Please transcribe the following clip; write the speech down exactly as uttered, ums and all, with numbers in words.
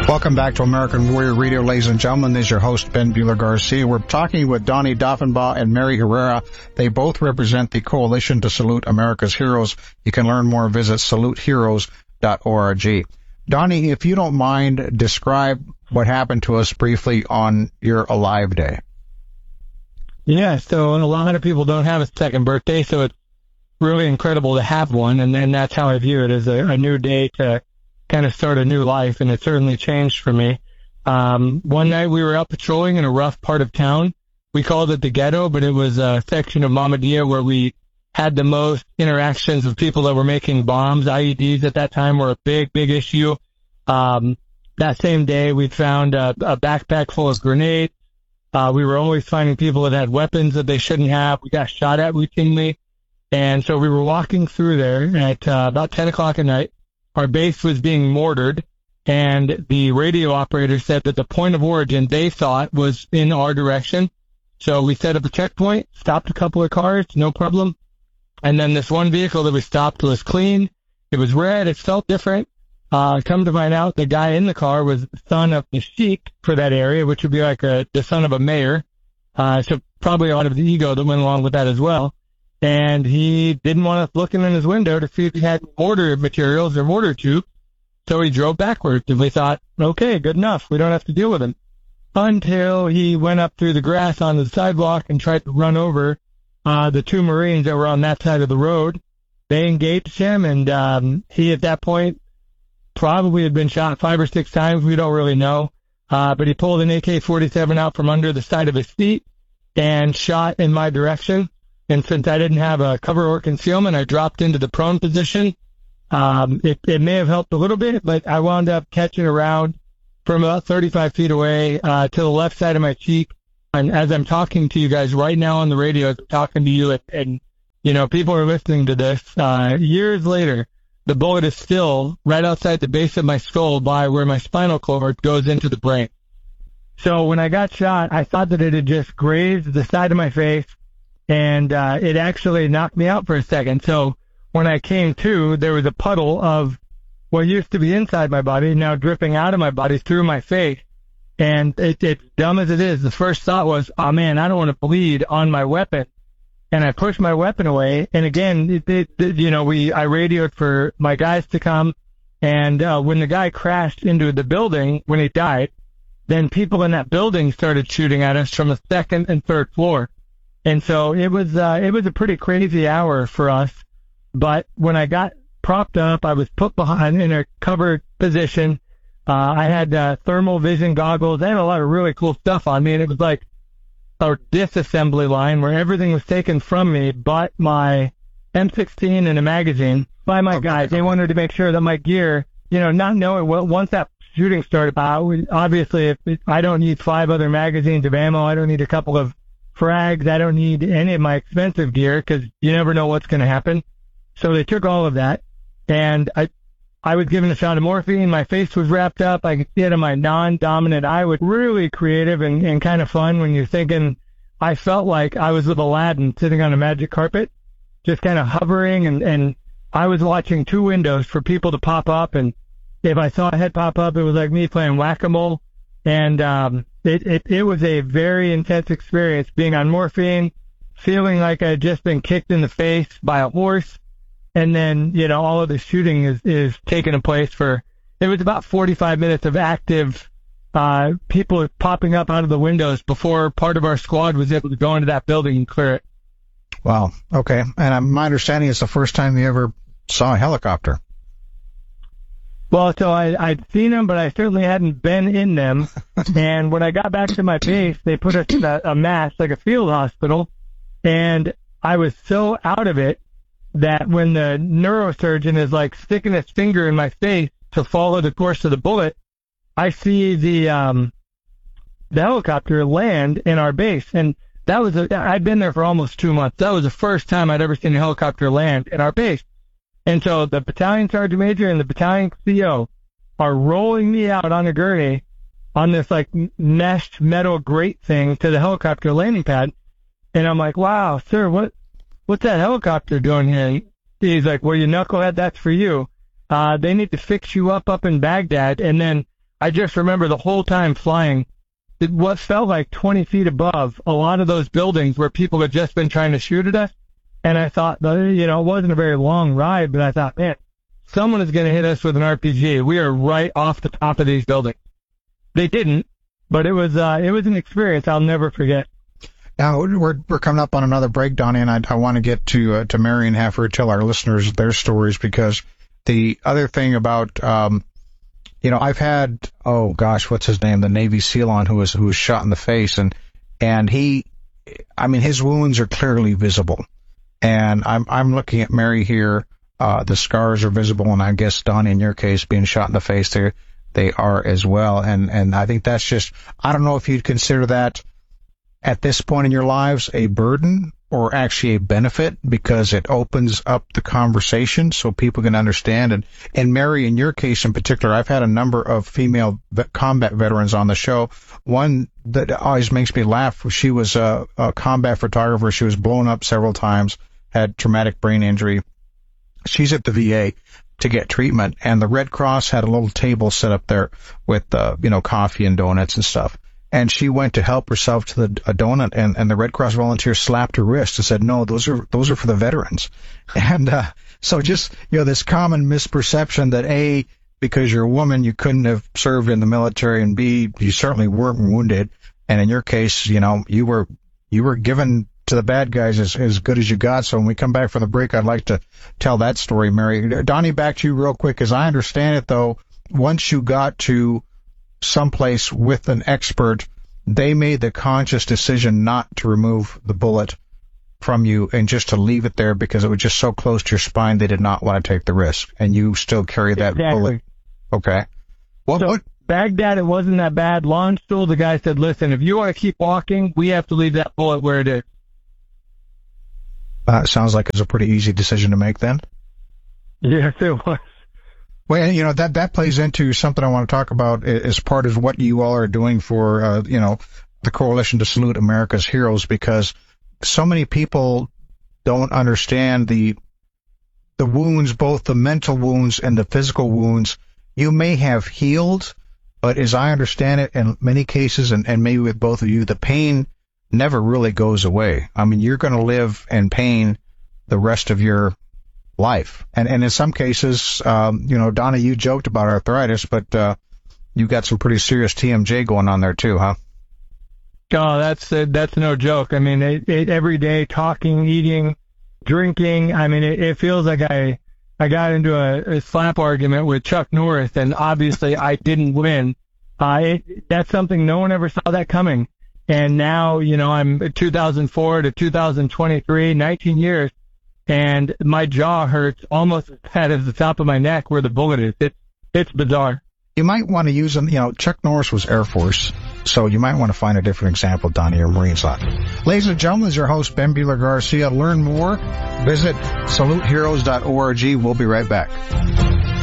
Welcome back to American Warrior Radio, ladies and gentlemen. This is your host, Ben Buehler-Garcia. We're talking with Donnie Doffenbaugh and Mary Herrera. They both represent the Coalition to Salute America's Heroes. You can learn more. Visit salute heroes dot org. Donnie, if you don't mind, describe what happened to us briefly on your Alive Day. Yeah, so a lot of people don't have a second birthday, so it's really incredible to have one, and, and that's how I view it, as a, a new day to kind of start a new life, and it certainly changed for me. Um, one night we were out patrolling in a rough part of town. We called it the ghetto, but it was a section of Mahmudiya where we had the most interactions with people that were making bombs. I E Ds at that time were a big, big issue. Um, that same day we found a, a backpack full of grenades. Uh, we were always finding people that had weapons that they shouldn't have. We got shot at routinely. And so we were walking through there at uh, about ten o'clock at night. Our base was being mortared, and the radio operator said that the point of origin they thought was in our direction. So we set up a checkpoint, stopped a couple of cars, no problem. And then this one vehicle that we stopped was clean. It was red. It felt different. Uh, come to find out, the guy in the car was the son of the sheik for that area, which would be like a, the son of a mayor. Uh, so probably a lot of the ego that went along with that as well. And he didn't want us looking in his window to see if he had mortar materials or mortar tubes. So he drove backwards, and we thought, okay, good enough. We don't have to deal with him. Until he went up through the grass on the sidewalk and tried to run over uh, the two Marines that were on that side of the road. They engaged him, and um, he at that point probably had been shot five or six times. We don't really know. Uh, but he pulled an A K forty-seven out from under the side of his seat and shot in my direction. And since I didn't have a cover or concealment, I dropped into the prone position. Um, it, it may have helped a little bit, but I wound up catching around from about thirty-five feet away uh, to the left side of my cheek. And as I'm talking to you guys right now on the radio, as I'm talking to you, and, and you know, people are listening to this, uh, years later, the bullet is still right outside the base of my skull by where my spinal cord goes into the brain. So when I got shot, I thought that it had just grazed the side of my face. And uh, it actually knocked me out for a second. So when I came to, there was a puddle of what used to be inside my body, now dripping out of my body through my face. And it, it's dumb as it is, the first thought was, oh, man, I don't want to bleed on my weapon. And I pushed my weapon away. And again, it, it, it, you know, we I radioed for my guys to come. And uh, when the guy crashed into the building, when he died, then people in that building started shooting at us from the second and third floor. And so it was uh, it was a pretty crazy hour for us. But when I got propped up, I was put behind in a covered position. Uh, I had uh, thermal vision goggles. I had a lot of really cool stuff on me, and it was like a disassembly line where everything was taken from me but my M sixteen and a magazine by my guys. They wanted to make sure that my gear, you know, not knowing what once that shooting started, obviously if it, I don't need five other magazines of ammo, I don't need a couple of frags, I don't need any of my expensive gear because you never know what's going to happen. So they took all of that, and I I was given a shot of morphine. My face was wrapped up. I could see it in my non-dominant eye. It was really creative and, and kind of fun when you're thinking, I felt like I was with Aladdin sitting on a magic carpet, just kind of hovering, and, and I was watching two windows for people to pop up, and if I saw a head pop up, it was like me playing whack-a-mole. And um, it, it, it was a very intense experience being on morphine, feeling like I had just been kicked in the face by a horse. And then, you know, all of the shooting is, is taking place for, it was about forty-five minutes of active uh, people popping up out of the windows before part of our squad was able to go into that building and clear it. Wow. Okay. And uh, my understanding is the first time you ever saw a helicopter. Well, so I, I'd seen them, but I certainly hadn't been in them. And when I got back to my base, they put us in a, a mass, like a field hospital. And I was so out of it that when the neurosurgeon is like sticking his finger in my face to follow the course of the bullet, I see the um, the helicopter land in our base. And that was a, I'd been there for almost two months. That was the first time I'd ever seen a helicopter land in our base. And so the battalion sergeant major and the battalion C O are rolling me out on a gurney on this like mesh metal grate thing to the helicopter landing pad. And I'm like, wow, sir, what, what's that helicopter doing here? He's like, well, you knucklehead, that's for you. Uh, they need to fix you up up in Baghdad. And then I just remember the whole time flying, it, what felt like twenty feet above a lot of those buildings where people had just been trying to shoot at us. And I thought, you know, it wasn't a very long ride, but I thought, man, someone is going to hit us with an R P G. We are right off the top of these buildings. They didn't, but it was uh, it was an experience I'll never forget. Now, we're we're coming up on another break, Donnie, and I, I want to get to uh, to Mary and have her tell our listeners their stories, because the other thing about, um, you know, I've had, oh gosh, what's his name, the Navy SEAL on who was who was shot in the face, and and he, I mean, his wounds are clearly visible. And I'm I'm looking at Mary here. Uh, the scars are visible, and I guess Donnie, in your case, being shot in the face, they they are as well. And and I think that's just, I don't know if you'd consider that at this point in your lives a burden or actually a benefit, because it opens up the conversation so people can understand. And and Mary, in your case in particular, I've had a number of female vet, combat veterans on the show. One that always makes me laugh, she was a, a combat photographer. She was blown up several times, had traumatic brain injury. She's at the V A to get treatment, and the Red Cross had a little table set up there with, uh, you know, coffee and donuts and stuff. And she went to help herself to the, a donut, and, and the Red Cross volunteer slapped her wrist and said, no, those are, those are for the veterans. And, uh, so just, you know, this common misperception that A, because you're a woman, you couldn't have served in the military, and B, you certainly weren't wounded. And in your case, you know, you were, you were given to the bad guys as, as good as you got. So when we come back from the break, I'd like to tell that story, Mary. Donnie, back to you real quick. As I understand it, though, once you got to someplace with an expert, they made the conscious decision not to remove the bullet from you and just to leave it there because it was just so close to your spine they did not want to take the risk, and you still carry that exactly. bullet. Okay. What, so, what? Baghdad, it wasn't that bad. Launch Stool, the guy said, listen, if you want to keep walking, we have to leave that bullet where it is. Uh, sounds like it's a pretty easy decision to make then. Yes, it was. Well, you know, that, that plays into something I want to talk about as part of what you all are doing for, uh, you know, the Coalition to Salute America's Heroes, because so many people don't understand the, the wounds, both the mental wounds and the physical wounds. You may have healed, but as I understand it, in many cases, and, and maybe with both of you, the pain never really goes away. I mean, you're going to live in pain the rest of your life. And, and in some cases, um, you know, Donna, you joked about arthritis, but, uh, you got some pretty serious T M J going on there too, huh? Oh, that's, uh, that's no joke. I mean, it, it, every day talking, eating, drinking. I mean, it, it feels like I, I got into a, a slap argument with Chuck Norris, and obviously I didn't win. Uh, it, that's something no one ever saw that coming. And now, you know, I'm two thousand four to two thousand twenty-three, nineteen years. And my jaw hurts almost as bad as the top of my neck where the bullet is. It, it's bizarre. You might want to use them. You know, Chuck Norris was Air Force, so you might want to find a different example, Donnie, or Marines on. Ladies and gentlemen, this is your host, Ben Bueller Garcia. Learn more, visit salute heroes dot org. We'll be right back.